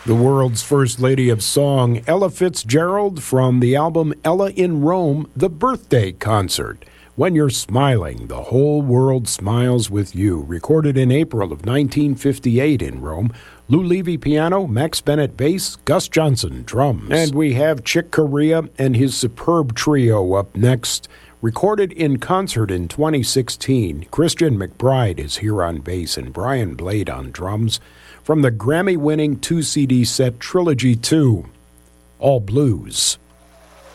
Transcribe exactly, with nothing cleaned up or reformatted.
The world's first lady of song, Ella Fitzgerald, from the album Ella in Rome, The Birthday Concert. When you're smiling, the whole world smiles with you. Recorded in April of nineteen fifty-eight in Rome. Lou Levy piano, Max Bennett bass, Gus Johnson drums. And we have Chick Corea and his superb trio up next. Recorded in concert in twenty sixteen, Christian McBride is here on bass and Brian Blade on drums. From the Grammy-winning two C D set Trilogy two, All Blues.